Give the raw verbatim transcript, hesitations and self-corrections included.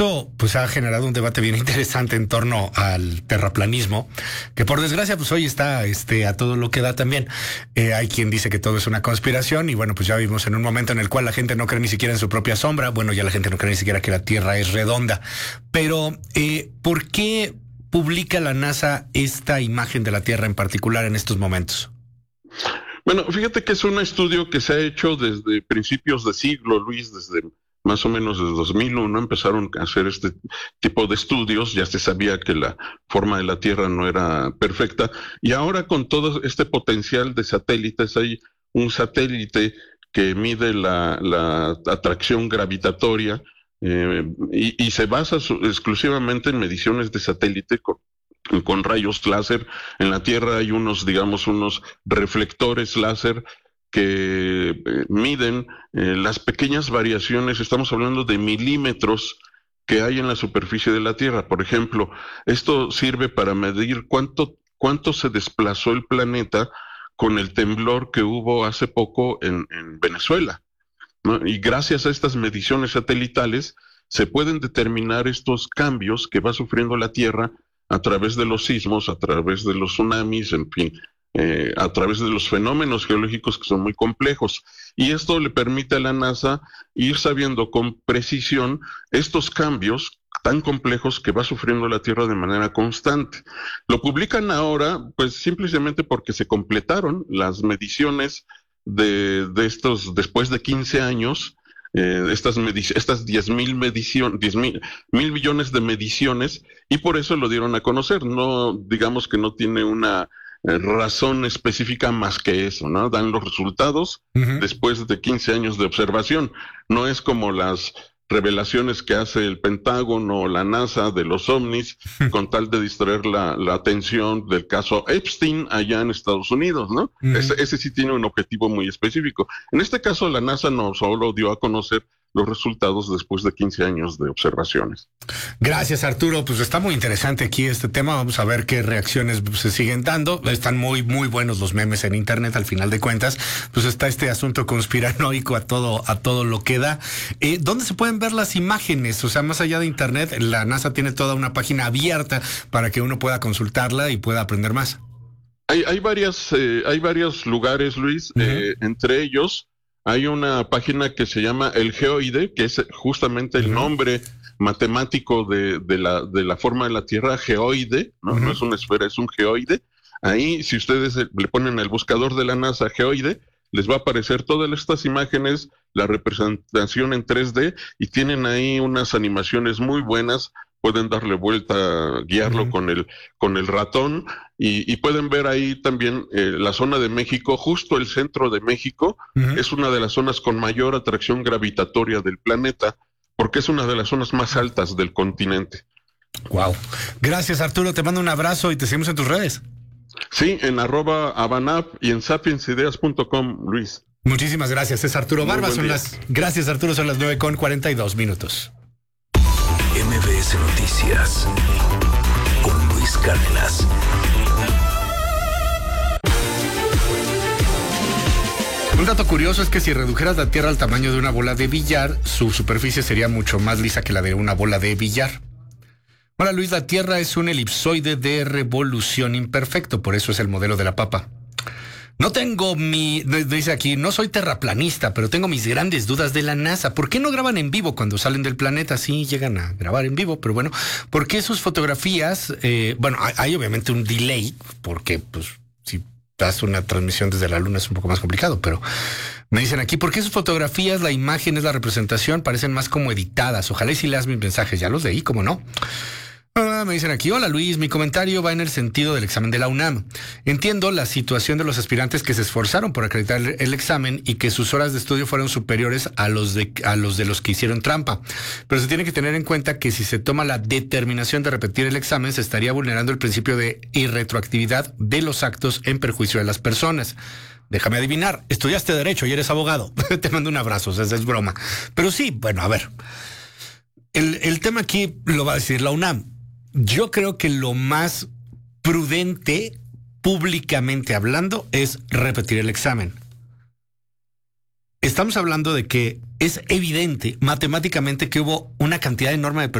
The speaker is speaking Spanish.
esto pues ha generado un debate bien interesante en torno al terraplanismo, que por desgracia pues hoy está este a todo lo que da también. Eh, hay quien dice que todo es una conspiración y bueno, pues ya vivimos en un momento en el cual la gente no cree ni siquiera en su propia sombra. Bueno, ya la gente no cree ni siquiera que la Tierra es redonda. Pero, eh, ¿por qué publica la NASA esta imagen de la Tierra en particular en estos momentos? Bueno, fíjate que es un estudio que se ha hecho desde principios de siglo, Luis, desde más o menos desde dos mil uno empezaron a hacer este tipo de estudios, ya se sabía que la forma de la Tierra no era perfecta, y ahora con todo este potencial de satélites, hay un satélite que mide la, la atracción gravitatoria eh, y, y se basa su, exclusivamente en mediciones de satélite con, con rayos láser. En la Tierra hay unos, digamos, unos reflectores láser que eh, miden eh, las pequeñas variaciones, estamos hablando de milímetros que hay en la superficie de la Tierra. Por ejemplo, esto sirve para medir cuánto, cuánto se desplazó el planeta con el temblor que hubo hace poco en, en Venezuela, ¿no? Y gracias a estas mediciones satelitales se pueden determinar estos cambios que va sufriendo la Tierra a través de los sismos, a través de los tsunamis, en fin, Eh, a través de los fenómenos geológicos que son muy complejos. Y esto le permite a la NASA ir sabiendo con precisión estos cambios tan complejos que va sufriendo la Tierra de manera constante. Lo publican ahora, pues simplemente porque se completaron las mediciones de, de estos, después de quince años, eh, estas, medic- estas diez mil mediciones, diez mil, mil millones de mediciones, y por eso lo dieron a conocer. No, digamos que no tiene una razón específica más que eso, ¿no? Dan los resultados uh-huh. después de quince años de observación. No es como las revelaciones que hace el Pentágono o la NASA de los ovnis uh-huh. con tal de distraer la, la atención del caso Epstein allá en Estados Unidos, ¿no? Uh-huh. Ese, ese sí tiene un objetivo muy específico. En este caso, la NASA no solo dio a conocer los resultados después de quince años de observaciones. Gracias, Arturo. Pues está muy interesante aquí este tema. Vamos a ver qué reacciones se siguen dando. Están muy, muy buenos los memes en internet, al final de cuentas. Pues está este asunto conspiranoico a todo, a todo lo que da. Eh, ¿Dónde se pueden ver las imágenes? O sea, más allá de internet, la NASA tiene toda una página abierta para que uno pueda consultarla y pueda aprender más. Hay, hay varias, eh, hay varios lugares, Luis, uh-huh. eh, entre ellos hay una página que se llama El Geoide, que es justamente el uh-huh. nombre matemático de, de, la, de la forma de la Tierra, geoide, ¿no? Uh-huh. No es una esfera, es un geoide. Ahí, si ustedes le ponen el buscador de la NASA geoide, les va a aparecer todas estas imágenes, la representación en tres D, y tienen ahí unas animaciones muy buenas. Pueden darle vuelta, guiarlo uh-huh. con el con el ratón, y, y pueden ver ahí también eh, la zona de México, justo el centro de México, uh-huh. es una de las zonas con mayor atracción gravitatoria del planeta, porque es una de las zonas más altas del continente. Wow. Gracias, Arturo, te mando un abrazo y te seguimos en tus redes. Sí, en arroba abanap y en sapiens ideas punto com, Luis. Muchísimas gracias, es Arturo Barba. Son las, gracias, Arturo, son las nueve con cuarenta y dos minutos. M B S Noticias con Luis Cárdenas. Un dato curioso es que si redujeras la Tierra al tamaño de una bola de billar, su superficie sería mucho más lisa que la de una bola de billar. Hola, Luis, la Tierra es un elipsoide de revolución imperfecto, por eso es el modelo de la papa. No tengo mi... Dice aquí, no soy terraplanista, pero tengo mis grandes dudas de la NASA. ¿Por qué no graban en vivo cuando salen del planeta? Sí, llegan a grabar en vivo, pero bueno, ¿por qué sus fotografías? Eh, bueno, hay, hay obviamente un delay, porque pues si das una transmisión desde la Luna es un poco más complicado, pero me dicen aquí, ¿por qué sus fotografías, la imagen es la representación, parecen más como editadas? Ojalá y si leas mis mensajes, ya los leí, ¿cómo no? Ah, me dicen aquí, hola Luis, mi comentario va en el sentido del examen de la UNAM. Entiendo la situación de los aspirantes que se esforzaron por acreditar el, el examen y que sus horas de estudio fueron superiores a los de a los de los que hicieron trampa. Pero se tiene que tener en cuenta que si se toma la determinación de repetir el examen, se estaría vulnerando el principio de irretroactividad de los actos en perjuicio de las personas. Déjame adivinar, estudiaste Derecho y eres abogado. Te mando un abrazo, o sea, es broma. Pero sí, bueno, a ver. El, el tema aquí lo va a decir la UNAM. Yo creo que lo más prudente, públicamente hablando, es repetir el examen. Estamos hablando de que es evidente matemáticamente que hubo una cantidad enorme de personas